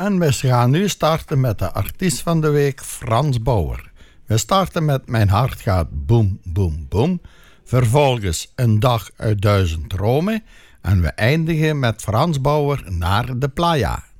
En we gaan nu starten met de artiest van de week, Frans Bauer. We starten met Mijn hart gaat boem, boem, boem. Vervolgens Een dag uit 1000 dromen. En we eindigen met Frans Bauer, Naar de playa.